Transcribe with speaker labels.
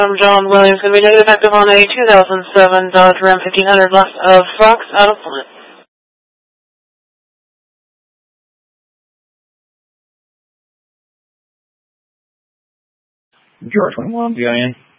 Speaker 1: I'm John Williams, going to be negative active on a 2007 Dodge Ram 1500 left of Fox out of Flint.
Speaker 2: George 21, VIN.